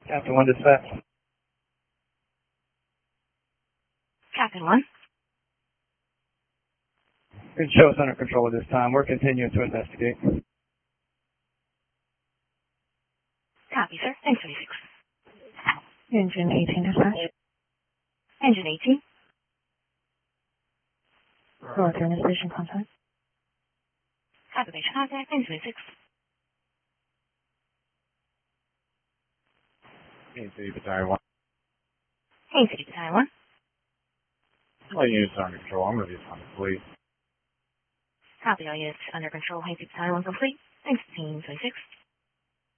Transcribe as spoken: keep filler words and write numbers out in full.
Captain one dispatch. Captain one. Good show us under control at this time. We're continuing to investigate. Copy, sir. Thanks, twenty-six. Engine eighteen dispatch. Engine eighteen. Northern is station contact. Copy, station contact. Engine twenty-six. Haines City Battalion one. Haines City Battalion one. All units under control. I'm ready to find the police. Copy, all units under control. Haines City Battalion one complete. Thanks, team twenty-six.